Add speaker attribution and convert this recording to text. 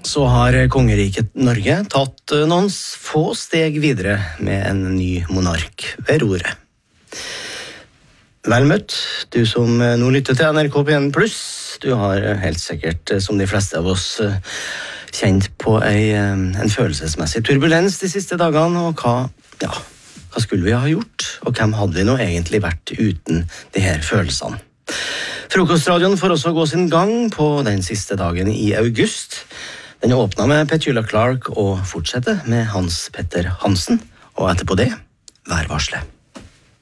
Speaker 1: Så har kongeriket Norge tatt noen få steg videre med en ny monark ved roret. Vel møtt, du som nå lytter til NRK P1+. Du har helt sikkert, som de fleste av oss, kjent på en følelsesmessig turbulens de siste dagene, og hva skulle vi ha gjort, og hvem hadde vi nå egentlig vært uten de her følelsene? Frokostradioen får også gå sin gang på den siste dagen i august. Den åpnet med Petula Clark og fortsetter med Hans Petter Hansen, og etterpå det, værvarslet.